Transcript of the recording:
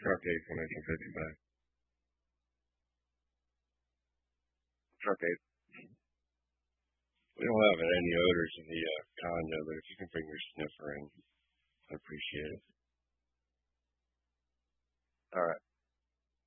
Truck 8 from 1955. Truck 8. We don't have any odors in the condo, but if you can bring your sniffer in, I'd appreciate it. All right.